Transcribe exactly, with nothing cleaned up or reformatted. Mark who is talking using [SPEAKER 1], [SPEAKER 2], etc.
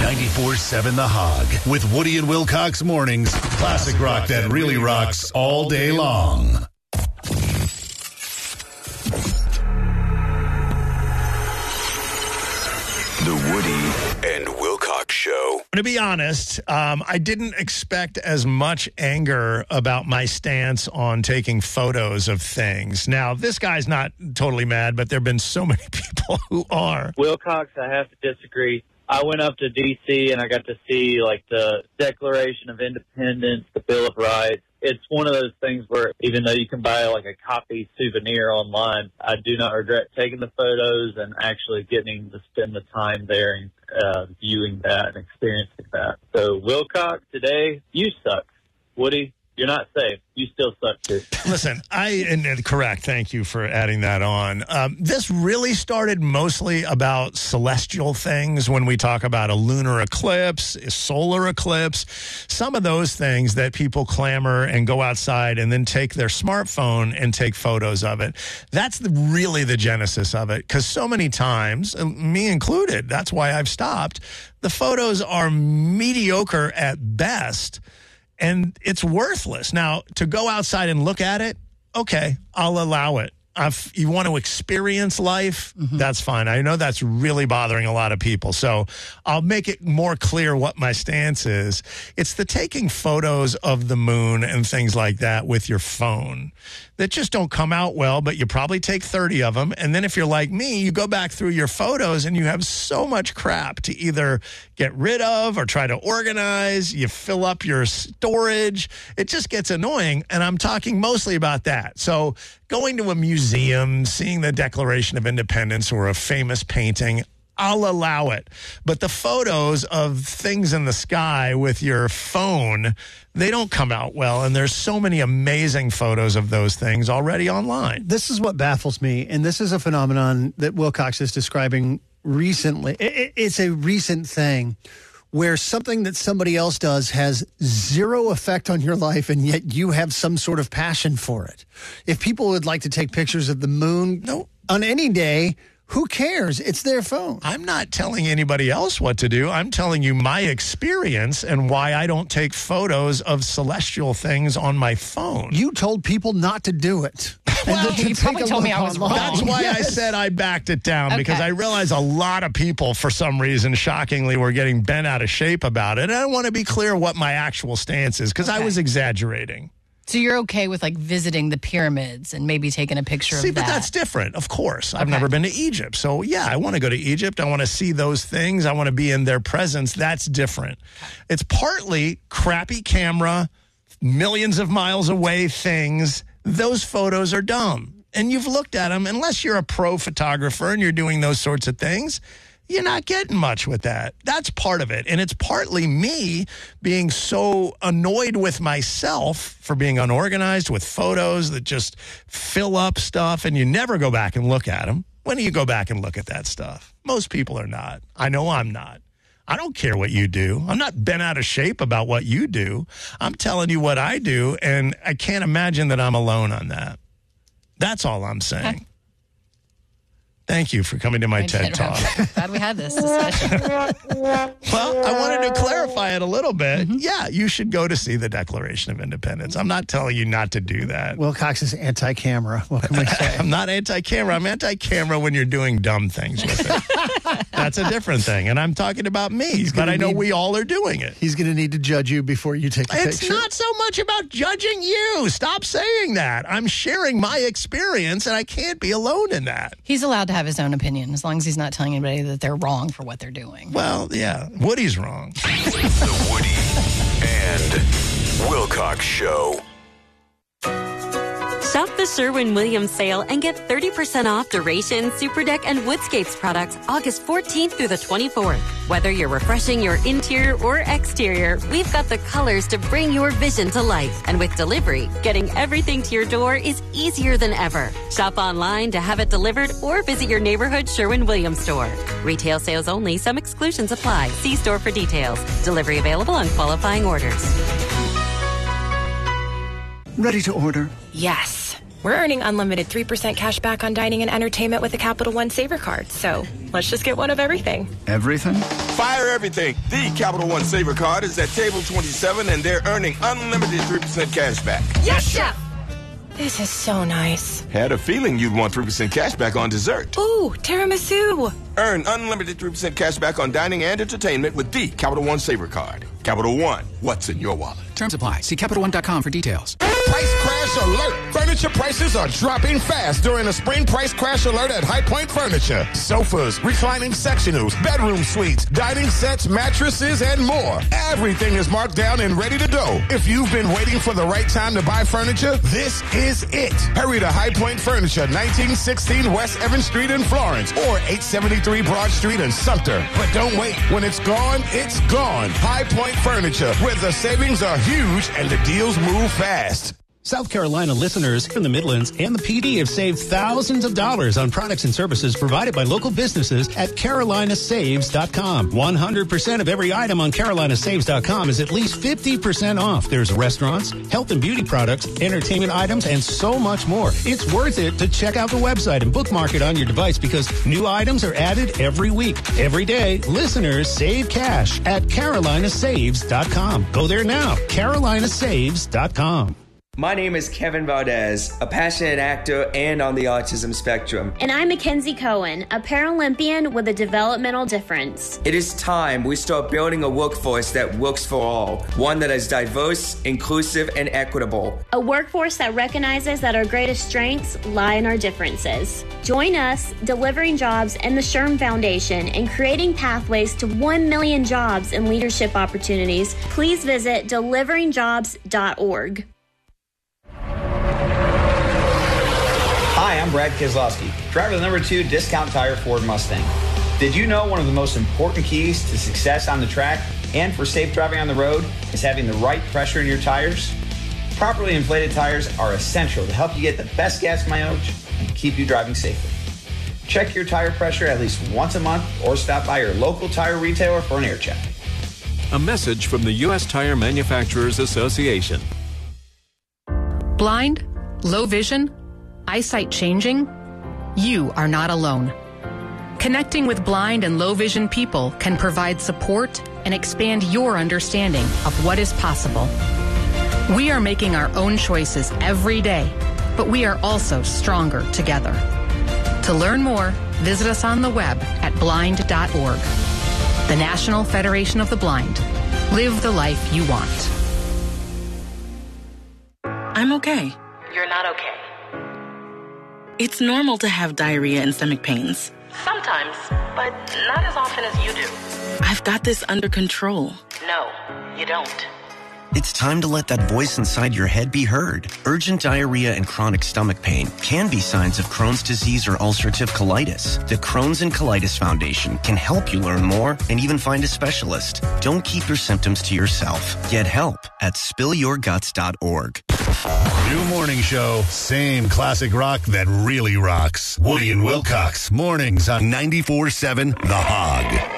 [SPEAKER 1] ninety-four seven The Hog with Woody and Wilcox mornings. Classic rock that really rocks all day long. The Woody and Wilcox Show.
[SPEAKER 2] To be honest, um, I didn't expect as much anger about my stance on taking photos of things. Now, this guy's not totally mad, but there have been so many people who are.
[SPEAKER 3] Wilcox, I have to disagree. I went up to D C and I got to see like the Declaration of Independence, the Bill of Rights. It's one of those things where even though you can buy like a copy souvenir online, I do not regret taking the photos and actually getting to spend the time there and uh, viewing that and experiencing that. So Wilcox, today, you suck. Woody, you're not safe. You still suck too.
[SPEAKER 2] Listen, I and, and correct. Thank you for adding that on. Um, this really started mostly about celestial things when we talk about a lunar eclipse, a solar eclipse, some of those things that people clamor and go outside and then take their smartphone and take photos of it. That's the, really the genesis of it, because so many times, me included, that's why I've stopped, the photos are mediocre at best. And it's worthless. Now, to go outside and look at it, okay, I'll allow it. If you want to experience life, mm-hmm. that's fine. I know that's really bothering a lot of people. So I'll make it more clear what my stance is. It's the taking photos of the moon and things like that with your phone that just don't come out well, but you probably take thirty of them. And then if you're like me, you go back through your photos and you have so much crap to either get rid of or try to organize. You fill up your storage. It just gets annoying. And I'm talking mostly about that. So going to a museum, seeing the Declaration of Independence or a famous painting, I'll allow it. But the photos of things in the sky with your phone, they don't come out well. And there's so many amazing photos of those things already online.
[SPEAKER 4] This is what baffles me. And this is a phenomenon that Wilcox is describing recently. It's a recent thing where something that somebody else does has zero effect on your life, and yet you have some sort of passion for it. If people would like to take pictures of the moon no. on any day, who cares? It's their phone.
[SPEAKER 2] I'm not telling anybody else what to do. I'm telling you my experience and why I don't take photos of celestial things on my phone.
[SPEAKER 4] You told people not to do it.
[SPEAKER 5] Well, you probably told me I was wrong.
[SPEAKER 2] That's why yes. I said I backed it down, okay. because I realized a lot of people, for some reason, shockingly, were getting bent out of shape about it. And I want to be clear what my actual stance is, because okay. I was exaggerating.
[SPEAKER 5] So you're okay with, like, visiting the pyramids and maybe taking a picture
[SPEAKER 2] see,
[SPEAKER 5] of that? See,
[SPEAKER 2] but that's different, of course. I've
[SPEAKER 5] okay.
[SPEAKER 2] never been to Egypt. So, yeah, I want to go to Egypt. I want to see those things. I want to be in their presence. That's different. It's partly crappy camera, millions of miles away things. Those photos are dumb. And you've looked at them. Unless you're a pro photographer and you're doing those sorts of things, you're not getting much with that. That's part of it. And it's partly me being so annoyed with myself for being unorganized with photos that just fill up stuff and you never go back and look at them. When do you go back and look at that stuff? Most people are not. I know I'm not. I don't care what you do. I'm not bent out of shape about what you do. I'm telling you what I do, and I can't imagine that I'm alone on that. That's all I'm saying. Okay. Thank you for coming to my I TED Talk.
[SPEAKER 5] Glad we had this discussion.
[SPEAKER 2] Well, I wanted to clarify it a little bit. Mm-hmm. Yeah, you should go to see the Declaration of Independence. I'm not telling you not to do that.
[SPEAKER 4] Wilcox is anti-camera. What can we say?
[SPEAKER 2] I'm not anti-camera. I'm anti-camera when you're doing dumb things with it. That's a different thing. And I'm talking about me, but I know need, we all are doing it.
[SPEAKER 4] He's going to need to judge you before you take the
[SPEAKER 2] it's
[SPEAKER 4] picture.
[SPEAKER 2] It's not so much about judging you. Stop saying that. I'm sharing my experience, and I can't be alone in that.
[SPEAKER 5] He's allowed to have his own opinion as long as he's not telling anybody that they're wrong for what they're doing.
[SPEAKER 2] Well, yeah, Woody's wrong.
[SPEAKER 1] The Woody and Wilcox Show.
[SPEAKER 6] Shop the Sherwin-Williams sale and get thirty percent off Duration, Superdeck, and Woodscapes products August fourteenth through the twenty-fourth. Whether you're refreshing your interior or exterior, we've got the colors to bring your vision to life. And with delivery, getting everything to your door is easier than ever. Shop online to have it delivered or visit your neighborhood Sherwin-Williams store. Retail sales only. Some exclusions apply. See store for details. Delivery available on qualifying orders.
[SPEAKER 4] Ready to order?
[SPEAKER 7] Yes. We're earning unlimited three percent cash back on dining and entertainment with a Capital One Saver card. So let's just get one of everything.
[SPEAKER 8] Everything?
[SPEAKER 9] Fire everything. The Capital One Saver card is at table twenty-seven, and they're earning unlimited three percent cash back.
[SPEAKER 7] Yes, Chef! This is so nice.
[SPEAKER 9] Had a feeling you'd want three percent cash back on dessert.
[SPEAKER 7] Ooh, tiramisu.
[SPEAKER 9] Earn unlimited three percent cash back on dining and entertainment with the Capital One Saver card. Capital One, what's in your wallet?
[SPEAKER 10] Terms apply. See Capital One dot com for details.
[SPEAKER 11] Price crash alert! Furniture prices are dropping fast during a spring price crash alert at High Point Furniture. Sofas, reclining sectionals, bedroom suites, dining sets, mattresses, and more. Everything is marked down and ready to go. If you've been waiting for the right time to buy furniture, this is it. Hurry to High Point Furniture, nineteen sixteen West Evans Street in Florence, or eight seventy-three Broad Street in Sumter. But don't wait. When it's gone, it's gone. High Point Furniture, where the savings are huge and the deals move fast.
[SPEAKER 12] South Carolina listeners in the Midlands and the P D have saved thousands of dollars on products and services provided by local businesses at Carolina Saves dot com. one hundred percent of every item on Carolina Saves dot com is at least fifty percent off. There's restaurants, health and beauty products, entertainment items, and so much more. It's worth it to check out the website and bookmark it on your device because new items are added every week. Every day, listeners save cash at Carolina Saves dot com. Go there now, Carolina Saves dot com.
[SPEAKER 13] My name is Kevin Valdez, a passionate actor and on the autism spectrum.
[SPEAKER 14] And I'm Mackenzie Cohen, a Paralympian with a developmental difference.
[SPEAKER 13] It is time we start building a workforce that works for all, one that is diverse, inclusive, and equitable.
[SPEAKER 14] A workforce that recognizes that our greatest strengths lie in our differences. Join us, Delivering Jobs and the Sherm Foundation, in creating pathways to one million jobs and leadership opportunities. Please visit delivering jobs dot org.
[SPEAKER 15] Hi, I'm Brad Keselowski, driver of the number two Discount Tire Ford Mustang. Did you know one of the most important keys to success on the track and for safe driving on the road is having the right pressure in your tires? Properly inflated tires are essential to help you get the best gas mileage and keep you driving safely. Check your tire pressure at least once a month or stop by your local tire retailer for an air check.
[SPEAKER 16] A message from the U S Tire Manufacturers Association.
[SPEAKER 17] Blind? Low vision? Eyesight changing? You are not alone. Connecting with blind and low vision people can provide support and expand your understanding of what is possible. We are making our own choices every day, but we are also stronger together. To learn more, visit us on the web at blind dot org. The National Federation of the Blind. Live the life you want.
[SPEAKER 18] I'm okay.
[SPEAKER 19] You're not okay.
[SPEAKER 18] It's normal to have diarrhea and stomach pains.
[SPEAKER 19] Sometimes, but not as often as you do.
[SPEAKER 18] I've got this under control.
[SPEAKER 19] No, you don't.
[SPEAKER 20] It's time to let that voice inside your head be heard. Urgent diarrhea and chronic stomach pain can be signs of Crohn's disease or ulcerative colitis. The Crohn's and Colitis Foundation can help you learn more and even find a specialist. Don't keep your symptoms to yourself. Get help at spill your guts dot org.
[SPEAKER 1] New morning show, same classic rock that really rocks. Woody and Wilcox, mornings on ninety-four seven The Hog.